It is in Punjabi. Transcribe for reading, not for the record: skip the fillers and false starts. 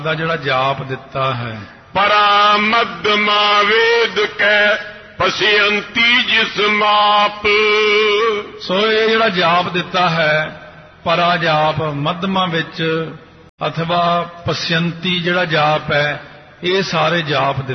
ਦਾ ਜਿਹੜਾ ਜਾਪ ਦਿੱਤਾ ਹੈ। ਪਰਾ ਮੱਧਮਾ ਵੇਦ ਕੈ ਪਸਿਅੰਤੀ ਜਿਸ ਮਾਪ। ਸੋ ਇਹ ਜਿਹੜਾ ਜਾਪ ਦਿੱਤਾ ਹੈ ਪਰਾ ਜਾਪ ਮੱਧਮਾ ਵਿੱਚ ਅਥਵਾ ਪਸਿਅੰਤੀ ਜਿਹੜਾ ਜਾਪ ਹੈ, ਇਹ ਸਾਰੇ ਜਾਪ